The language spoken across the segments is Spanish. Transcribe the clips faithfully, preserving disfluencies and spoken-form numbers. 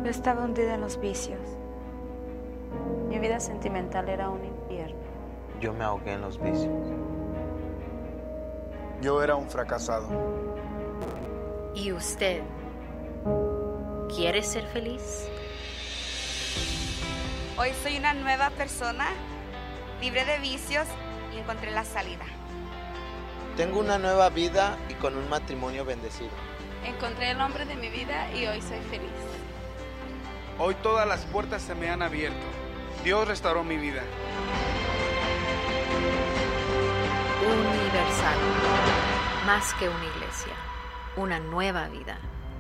Yo estaba hundida en los vicios. Mi vida sentimental era un infierno. Yo me ahogué en los vicios. Yo era un fracasado. ¿Y usted quiere ser feliz? Hoy soy una nueva persona, libre de vicios, y encontré la salida. Tengo una nueva vida y con un matrimonio bendecido. Encontré el hombre de mi vida y hoy soy feliz. Hoy todas las puertas se me han abierto. Dios restauró mi vida. Universal. Más que una iglesia. Una nueva vida.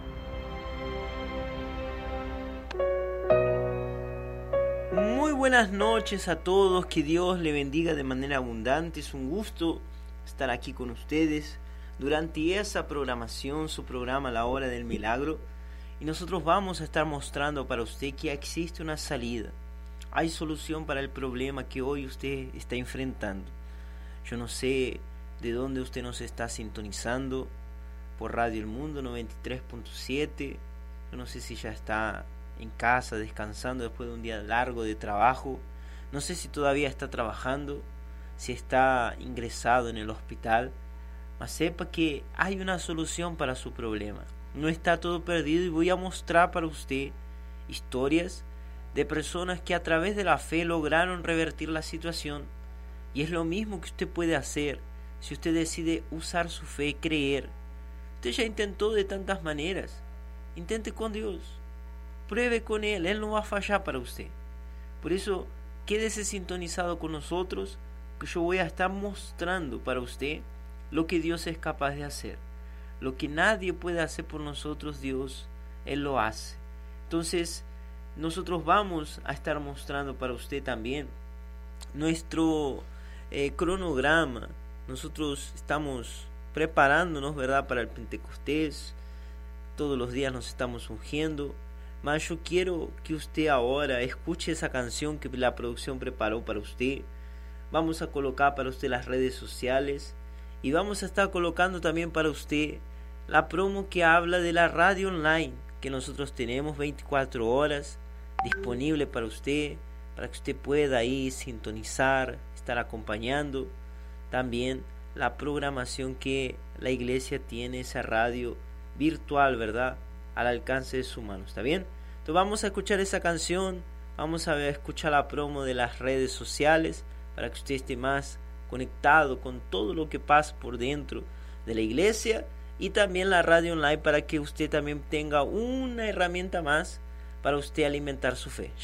Muy buenas noches a todos. Que Dios le bendiga de manera abundante. Es un gusto estar aquí con ustedes durante esa programación, su programa La Hora del Milagro. Y nosotros vamos a estar mostrando para usted que existe una salida. Hay solución para el problema que hoy usted está enfrentando. Yo no sé de dónde usted nos está sintonizando, por Radio El Mundo noventa y tres punto siete. Yo no sé si ya está en casa descansando después de un día largo de trabajo. No sé si todavía está trabajando, si está ingresado en el hospital. Mas sepa que hay una solución para su problema. No está todo perdido y voy a mostrar para usted historias de personas que a través de la fe lograron revertir la situación. Y es lo mismo que usted puede hacer si usted decide usar su fe, creer. Usted ya intentó de tantas maneras. Intente con Dios. Pruebe con Él. Él no va a fallar para usted. Por eso, quédese sintonizado con nosotros, que yo voy a estar mostrando para usted lo que Dios es capaz de hacer. Lo que nadie puede hacer por nosotros, Dios, Él lo hace. Entonces, nosotros vamos a estar mostrando para usted también nuestro eh, cronograma. Nosotros estamos preparándonos, ¿verdad?, para el Pentecostés. Todos los días nos estamos ungiendo. Mas yo quiero que usted ahora escuche esa canción que la producción preparó para usted. Vamos a colocar para usted las redes sociales. Y vamos a estar colocando también para usted la promo que habla de la radio online que nosotros tenemos veinticuatro horas disponible para usted, para que usted pueda ahí sintonizar, estar acompañando. También la programación que la iglesia tiene, esa radio virtual, ¿verdad?, al alcance de su mano. ¿Está bien? Entonces vamos a escuchar esa canción, vamos a escuchar la promo de las redes sociales para que usted esté más conectado con todo lo que pasa por dentro de la iglesia, y también la radio online para que usted también tenga una herramienta más para usted alimentar su fe.